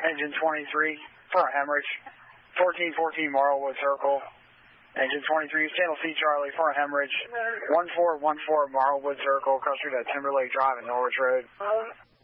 engine 23 for a hemorrhage, 1414 Marlwood Circle. Engine 23, Channel C Charlie for a hemorrhage, 1414 Marlwood Circle, cross street at Timberlake Drive and Norwich Road.